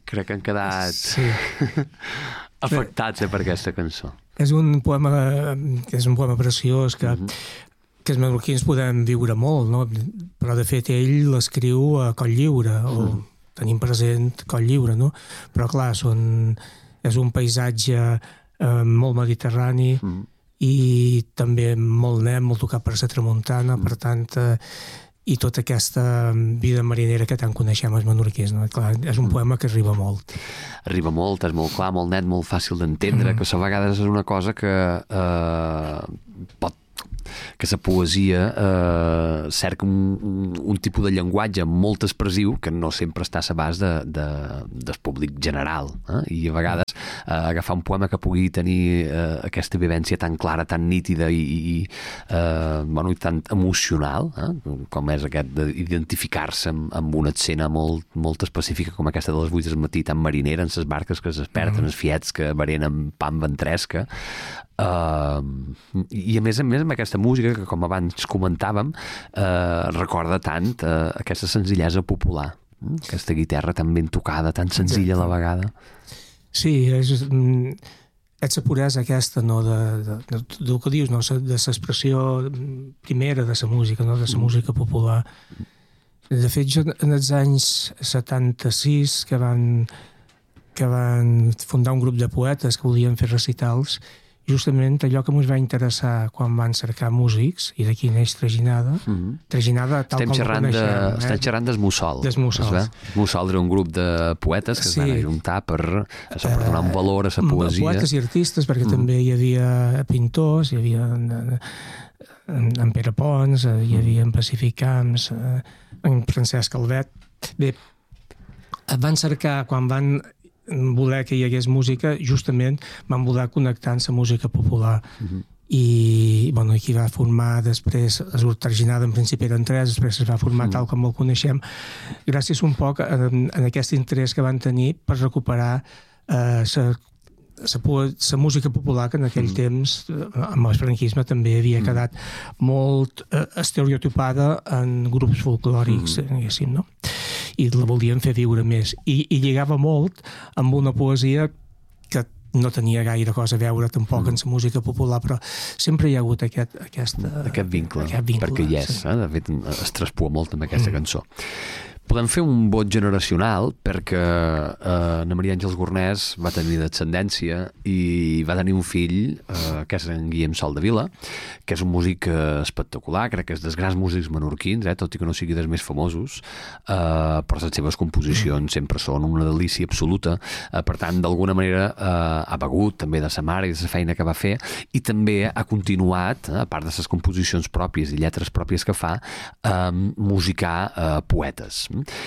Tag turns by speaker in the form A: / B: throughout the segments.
A: crec que han quedat afectats per aquesta cançó.
B: És un poema preciós que els menorquins podem viure molt, no? Però de fet ell l'escriu a Cotlliure, o tenim present Cotlliure, no? Però clar, és un paisatge molt mediterrani i també molt net, molt tocat per la tramuntana, per tant, i tota aquesta vida marinera que tant coneixem els menorquins, no? Clar, és un poema que arriba molt.
A: Arriba molt, és molt clar, molt net, molt fàcil d'entendre, que a vegades és una cosa que que la poesia cerca un tipus de llenguatge molt expressiu que no sempre està a l'abast del públic general, i a vegades agafar un poema que pugui tenir aquesta vivència tan clara, tan nítida i tan emocional, com és aquest d'identificar-se amb una escena molt específica com aquesta de les 8 del matí, tan marinera, en les barques que es desperten, els fiets que berenen pa amb ventresca, i a més amb aquesta música que, com abans comentàvem, recorda tant aquesta senzillesa popular, aquesta guitarra tan ben tocada, tan senzilla a la vegada.
B: Sí, és la puresa aquesta, no, del que dius, no, de l'expressió primera de la música, no, de la música popular. De fet, jo en els anys 76 que van fundar un grup de poetes que volien fer recitals, justament allò que ens va interessar quan van cercar músics, i d'aquí neix Traginada. Traginada tal com ho coneixem.
A: Estem xerrant del Mussol.
B: Del Mussol.
A: Mussol era un grup de poetes que es van ajuntar per donar un valor a la poesia.
B: Poetes i artistes, perquè també hi havia pintors, hi havia en Pere Pons, hi havia en Pacífic Camps, en Francesc Calvet. Bé, van cercar, quan van voler que hi hagués música, justament van voler connectar amb la música popular. I aquí va formar després, el grup Traginada en principi eren 3, després es va formar tal com el coneixem, gràcies un poc en aquest interès que van tenir per recuperar la música popular que en aquell temps, amb el franquisme, també havia quedat molt estereotipada en grups folclòrics, diguéssim, no? I la volien fer viure més. I lligava molt amb una poesia que no tenia gaire cosa a veure tampoc en la música popular, però sempre hi ha hagut aquest
A: vincle, perquè hi és. De fet, es traspua molt amb aquesta cançó. Podem fer un vot generacional perquè na Maria Àngels Gornès va tenir descendència i va tenir un fill que és en Guillem Soldevila, que és un músic espectacular, crec que és dels grans músics menorquins, tot i que no sigui dels més famosos, però les seves composicions sempre són una delícia absoluta. Per tant, d'alguna manera ha begut també de sa mare i de la feina que va fer, i també ha continuat, a part de les composicions pròpies i lletres pròpies que fa, musicar poetes.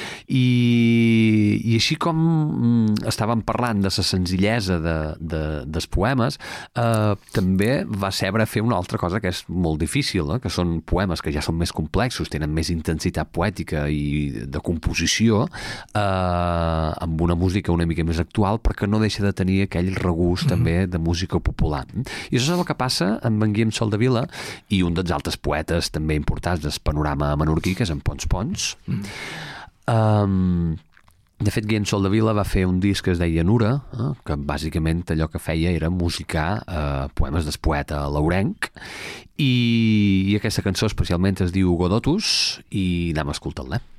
A: I així com estàvem parlant de la senzillesa dels poemes, també va saber fer una altra cosa que és molt difícil, que són poemes que ja són més complexos, tenen més intensitat poètica i de composició, amb una música una mica més actual, perquè no deixa de tenir aquell regust també de música popular. I això és el que passa amb en Guillem Soldevila i un dels altres poetes també importants del panorama menorquí, que és en Pons Pons. De fet, Guillem Soldevila va fer un disc que es deia Nura, que bàsicament allò que feia era musicar poemes del poeta laurenc, i aquesta cançó especialment es diu Godotus, i anem a escoltar-la.